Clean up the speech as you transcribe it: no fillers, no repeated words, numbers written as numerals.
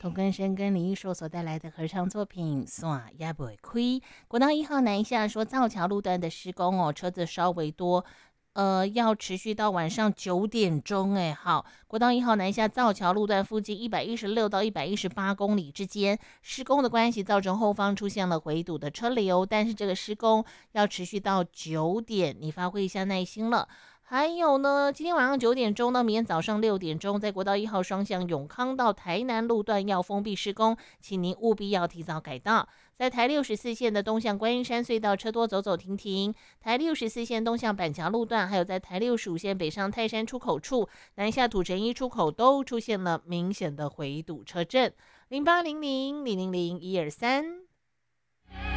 童根生跟林一硕所带来的合唱作品《线也不会开》。国道1号南下说造桥路段的施工哦，车子稍微多。要持续到晚上9点钟。好，国道1号南下造桥路段附近116到118公里之间，施工的关系造成后方出现了回堵的车流，但是这个施工要持续到9点，你发挥一下耐心了。还有呢，今天晚上9点钟到明天早上6点钟，在国道1号双向永康到台南路段要封闭施工，请您务必要提早改道。在台64线的东向观音山隧道车多走走停停，台64线东向板桥路段，还有在台65线北上泰山出口处、南下土城一出口都出现了明显的回堵车阵。0800 000 123。